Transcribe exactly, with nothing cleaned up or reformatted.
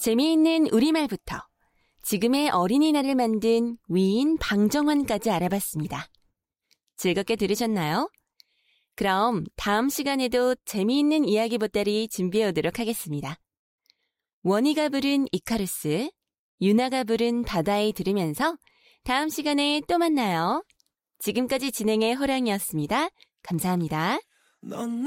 재미있는 우리말부터 지금의 어린이날을 만든 위인 방정환까지 알아봤습니다. 즐겁게 들으셨나요? 그럼 다음 시간에도 재미있는 이야기 보따리 준비해 오도록 하겠습니다. 원희가 부른 이카루스, 유나가 부른 바다에 들으면서 다음 시간에 또 만나요. 지금까지 진행의 호랑이였습니다. 감사합니다.